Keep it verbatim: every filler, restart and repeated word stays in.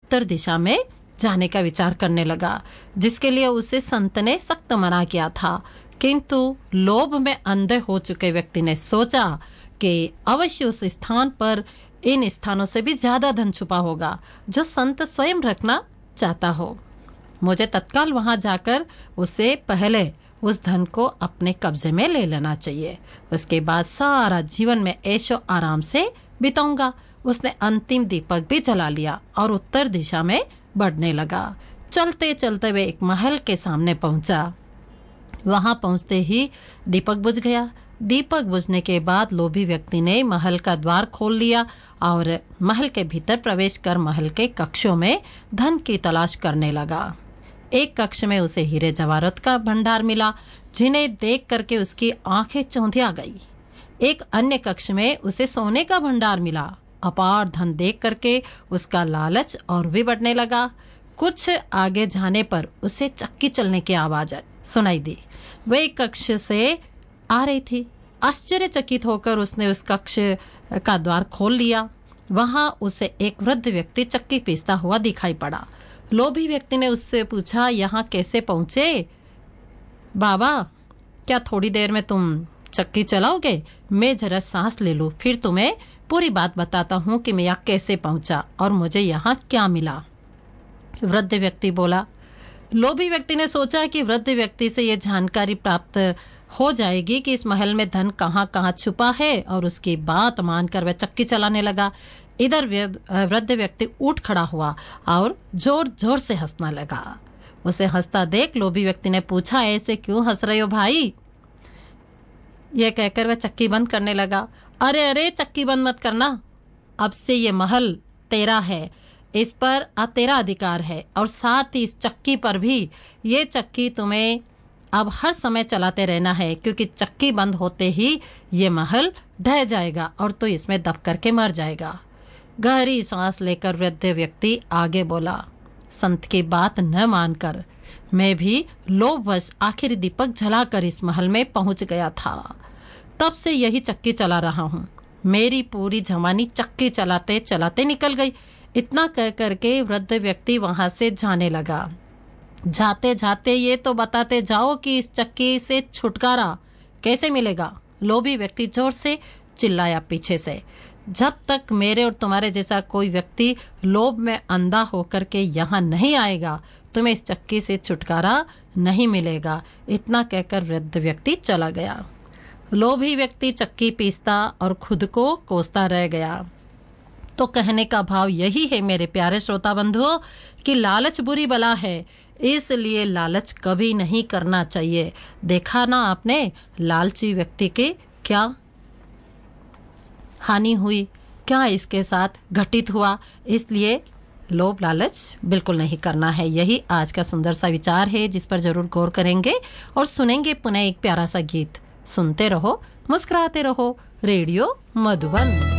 उत्तर दिशा में जाने का विचार करने लगा, जिसके लिए उसे संत ने सख्त मना किया था। किंतु लोभ में अंधे हो चुके व्यक्ति ने सोचा कि अवश्य उस स्थान पर इन स्थानों से भी ज्यादा धन छुपा होगा जो संत स्वयं रखना चाहता हो। मुझे तत्काल वहां जाकर उससे पहले उस धन को अपने कब्जे में ले लेना चाहिए। उसके बाद सारा जीवन में ऐशो आराम से बिताऊंगा। उसने अंतिम दीपक भी जला लिया और उत्तर दिशा में बढ़ने लगा। चलते चलते वे एक महल के सामने पहुंचा। वहां पहुंचते ही दीपक बुझ गया। दीपक बुझने के बाद लोभी व्यक्ति ने महल का द्वार खोल लिया और महल के भीतर प्रवेश कर महल के कक्षों में धन की तलाश करने लगा। एक कक्ष में उसे हीरे जवाहरात का भंडार मिला, जिन्हें देख करके उसकी आंखें चौंधिया गई। एक अन्य कक्ष में उसे सोने का भंडार मिला। अपार धन देख करके उसका लालच और भी बढ़ने लगा। कुछ आगे जाने पर उसे चक्की चलने की आवाज सुनाई दी। वह एक कक्ष से आ रही थी। आश्चर्यचकित होकर उसने उस कक्ष का द्वार खोल लिया। वहां उसे एक वृद्ध व्यक्ति चक्की पीसता हुआ दिखाई पड़ा। लोभी व्यक्ति ने उससे पूछा, यहाँ कैसे पहुंचे बाबा? क्या थोड़ी देर में तुम चक्की चलाओगे? मैं जरा सांस ले लूं, फिर तुम्हें पूरी बात बताता हूँ कि मैं यहाँ कैसे पहुंचा और मुझे यहाँ क्या मिला। वृद्ध व्यक्ति बोला। लोभी व्यक्ति ने सोचा कि वृद्ध व्यक्ति से यह जानकारी प्राप्त हो जाएगी कि इस महल में धन कहाँ कहाँ छुपा है, और उसकी बात मानकर वह चक्की चलाने लगा। इधर वृद्ध व्यक्ति उठ खड़ा हुआ और जोर जोर से हंसने लगा। उसे हंसता देख लोभी व्यक्ति ने पूछा, ऐसे क्यों हंस रहे हो भाई? यह कहकर वह चक्की बंद करने लगा। अरे अरे चक्की बंद मत करना, अब से ये महल तेरा है, इस पर अब तेरा अधिकार है, और साथ ही इस चक्की पर भी। ये चक्की तुम्हें अब हर समय चलाते रहना है, क्योंकि चक्की बंद होते ही ये महल ढह जाएगा और तो इसमें दब करके मर जाएगा। गहरी सांस लेकर वृद्ध व्यक्ति आगे बोला, संत की बात न मानकर मैं भी लोभवश आखिरी दीपक जलाकर इस महल में पहुंच गया था। तब से यही चक्की चला रहा हूँ। मेरी पूरी जवानी चक्की चलाते चलाते निकल गई। इतना कह करके वृद्ध व्यक्ति वहां से जाने लगा। जाते जाते ये तो बताते जाओ कि इस चक्की से छुटकारा कैसे मिलेगा? लोभी व्यक्ति जोर से चिल्लाया पीछे से। जब तक मेरे और तुम्हारे जैसा कोई व्यक्ति लोभ में अंधा होकर के यहाँ नहीं आएगा, तुम्हें इस चक्की से छुटकारा नहीं मिलेगा। इतना कहकर वृद्ध व्यक्ति चला गया। लोभी व्यक्ति चक्की पीसता और खुद को कोसता रह गया। तो कहने का भाव यही है मेरे प्यारे श्रोता बंधुओं कि लालच बुरी बला है, इसलिए लालच कभी नहीं करना चाहिए। देखा ना आपने लालची व्यक्ति के क्या हानि हुई, क्या इसके साथ घटित हुआ। इसलिए लोभ लालच बिल्कुल नहीं करना है। यही आज का सुंदर सा विचार है, जिस पर जरूर गौर करेंगे और सुनेंगे पुनः एक प्यारा सा गीत। सुनते रहो, मुस्कुराते रहो। रेडियो मधुबन।